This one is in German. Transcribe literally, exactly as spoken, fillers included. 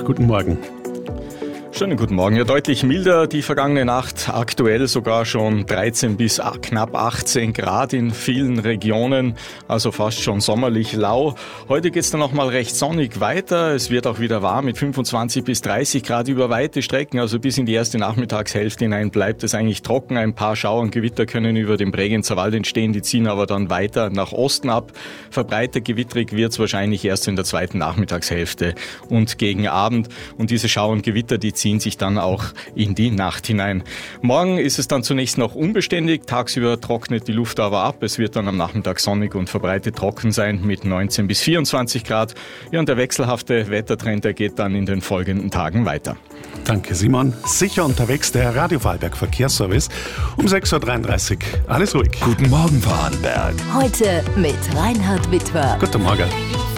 guten Morgen. Schönen guten Morgen. Ja, deutlich milder die vergangene Nacht. Aktuell sogar schon dreizehn bis knapp achtzehn Grad in vielen Regionen, also fast schon sommerlich lau. Heute geht's dann noch mal recht sonnig weiter. Es wird auch wieder warm mit fünfundzwanzig bis dreißig Grad über weite Strecken, also bis in die erste Nachmittagshälfte hinein bleibt es eigentlich trocken. Ein paar Schauer und Gewitter können über dem Bregenzer Wald entstehen, die ziehen aber dann weiter nach Osten ab. Verbreitet gewittrig wird's wahrscheinlich erst in der zweiten Nachmittagshälfte und gegen Abend. Und diese Schauer und Gewitter, die ziehen sich dann auch in die Nacht hinein. Morgen ist es dann zunächst noch unbeständig, tagsüber trocknet die Luft aber ab. Es wird dann am Nachmittag sonnig und verbreitet trocken sein mit neunzehn bis vierundzwanzig Grad. Ja, und der wechselhafte Wettertrend, der geht dann in den folgenden Tagen weiter. Danke, Simon. Sicher unterwegs der Radio Vorarlberg Verkehrsservice um sechs Uhr dreiunddreißig. Alles ruhig. Guten Morgen, Vorarlberg. Heute mit Reinhard Witwer. Guten Morgen.